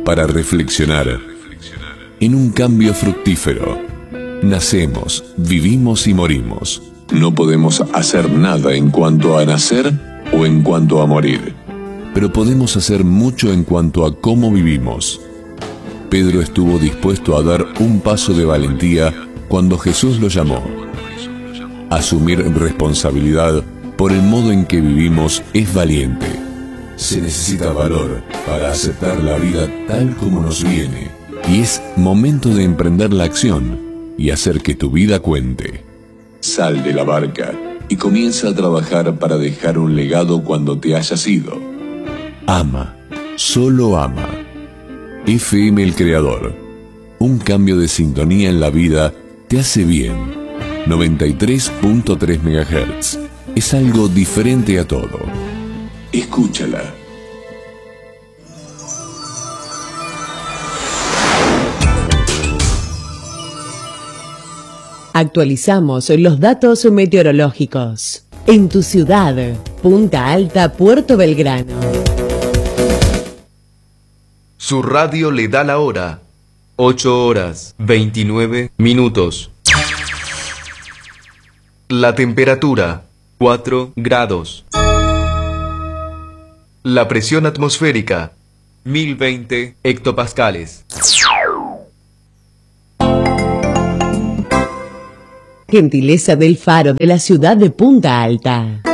para reflexionar en un cambio fructífero. Nacemos, vivimos y morimos. No podemos hacer nada en cuanto a nacer o en cuanto a morir, pero podemos hacer mucho en cuanto a cómo vivimos. Pedro estuvo dispuesto a dar un paso de valentía cuando Jesús lo llamó. Asumir responsabilidad por el modo en que vivimos es valiente. Se necesita valor para aceptar la vida tal como nos viene, y es momento de emprender la acción y hacer que tu vida cuente. Sal de la barca y comienza a trabajar para dejar un legado cuando te hayas ido. Ama, solo ama. FM El Creador. Un cambio de sintonía en la vida te hace bien. 93.3 MHz. Es algo diferente a todo. Escúchala. Actualizamos los datos meteorológicos. En tu ciudad, Punta Alta, Puerto Belgrano. Su radio le da la hora. 8 horas 29 minutos. La temperatura 4 grados. La presión atmosférica 1020 hectopascales. Gentileza del Faro de la ciudad de Punta Alta.